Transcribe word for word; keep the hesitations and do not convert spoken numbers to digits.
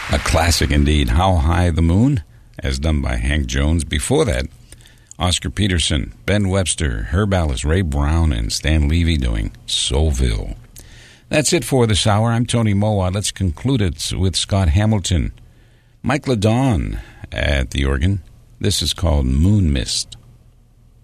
A classic indeed, How High the Moon, as done by Hank Jones. Before that, Oscar Peterson, Ben Webster, Herb Allis, Ray Brown, and Stan Levy doing Soulville. That's it for this hour. I'm Tony Mowat. Let's conclude it with Scott Hamilton. Mike LeDon at the organ. This is called Moon Mist.